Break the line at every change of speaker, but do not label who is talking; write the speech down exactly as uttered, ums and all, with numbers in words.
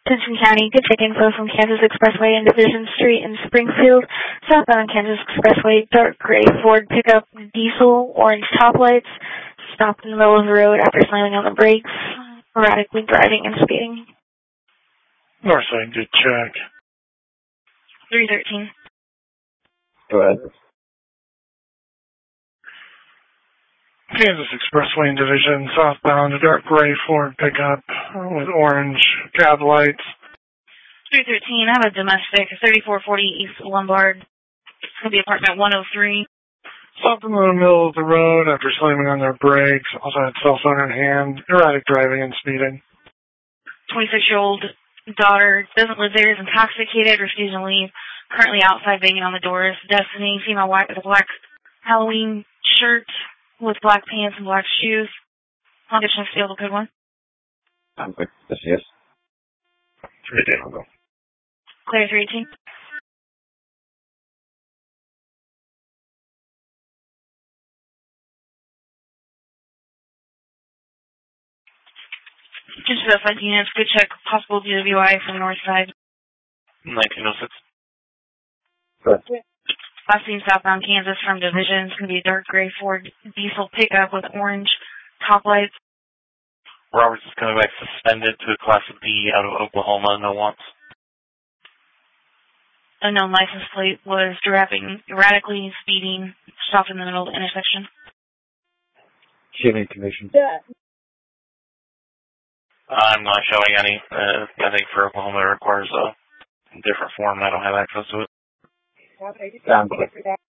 Benson County, good check info from Kansas Expressway and Division Street in Springfield. Southbound Kansas Expressway, dark gray Ford pickup, diesel, orange top lights, stopped in the middle of the road after slamming on the brakes, erratically driving and speeding.
Northside, good check.
three thirteen.
Go ahead.
Kansas Expressway and Division, southbound, a dark gray Ford pickup with orange cab lights.
three thirteen, I have a domestic, thirty-four forty East Lombard. It's going to be apartment one oh three.
Stopped in the middle of the road after slamming on their brakes. Also had cell phone in hand, erratic driving and speeding.
twenty-six-year-old daughter, doesn't live there, is intoxicated, refusing to leave. Currently outside banging on the doors. Destiny, female white with a black Halloween shirt with black pants and black shoes. I'll get you to steal the good one.
I'm quick. Yes, yes.
Three days ago.
Clear three eighteen. Just about five units, good check, possible D W I from north side.
nineteen oh six.
Good.
Last seen southbound Kansas from Division. It's going to be a dark gray Ford diesel pickup with orange top lights.
Roberts is coming back suspended to a Class B out of Oklahoma, no wants.
Unknown license plate was driving erratically, speeding, stopped in the middle of the intersection.
Do you have any conditions?
I'm not showing any. Uh, I think for Oklahoma it requires a different form and I don't have access to it.
Sounds good.